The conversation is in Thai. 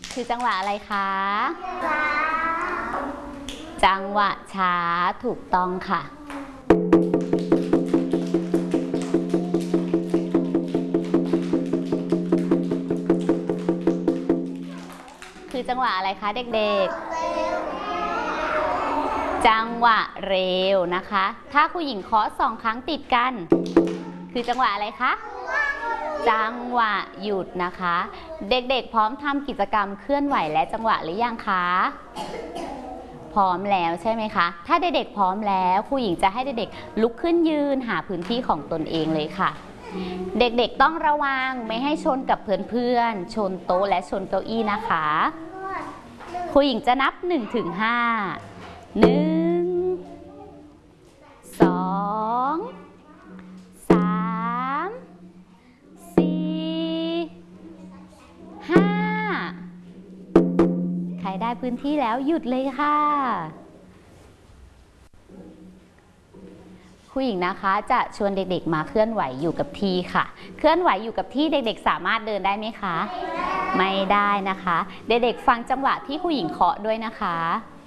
คือจังหวะอะไรคะจังหวะช้าถูกต้องค่ะคือจังหวะอะไรคะเด็กๆจังหวะเร็วนะคะถ้าครูหญิงเคาะ2 ครั้งติดกันคือจังหวะอะไรคะจังหวะหยุดนะคะเด็กๆพร้อมทำกิจกรรมเคลื่อนไหวและจังหวะหรือยังคะพร้อมแล้วใช่ไหมคะถ้าเด็กๆพร้อมแล้วครูหญิงจะให้เด็กๆลุกขึ้นยืนหาพื้นที่ของตนเองเลยค่ะเด็กๆต้องระวังไม่ให้ชนกับเพื่อนๆชนโต๊ะและชนเก้าอี้นะคะครูหญิงจะนับ1 ถึง 5 1 2 3 4 5ใครได้พื้นที่แล้วหยุดเลยค่ะครูหญิงนะคะจะชวนเด็กๆมาเคลื่อนไหวอยู่กับที่ค่ะเคลื่อนไหวอยู่กับที่เด็กๆสามารถเดินได้ไหมคะไม่ได้นะคะเด็กๆฟังจังหวะที่ครูหญิงเคาะด้วยนะคะ